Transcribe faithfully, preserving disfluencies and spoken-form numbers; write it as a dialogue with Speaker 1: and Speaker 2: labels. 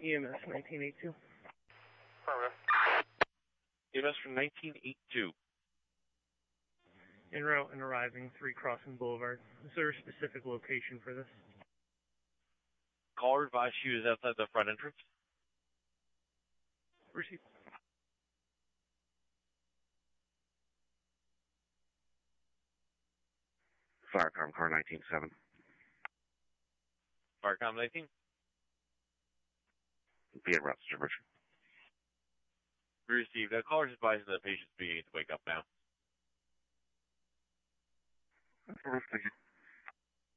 Speaker 1: E M S nineteen eighty-two.
Speaker 2: Affirmative.
Speaker 3: E M S from nineteen eighty-two.
Speaker 1: En route and arriving, three Crossing Boulevard. Is there a specific location for this?
Speaker 3: Caller advised she was outside the front entrance.
Speaker 1: Received.
Speaker 4: Firecom car nineteen seven.
Speaker 3: Firecom nineteen.
Speaker 4: Be en route to Richard.
Speaker 3: Received. Uh, callers advising the patient's beginning to wake up now.
Speaker 4: Thank you.